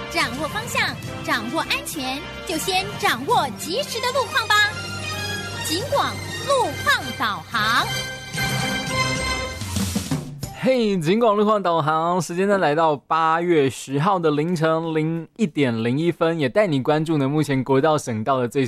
掌握方向，掌握安全，就先掌握及时的路况吧。警广路况导航。 嘿，警广路况导航，时间呢来到8月10号的凌晨1:01，也带你关注呢目前国道省道的最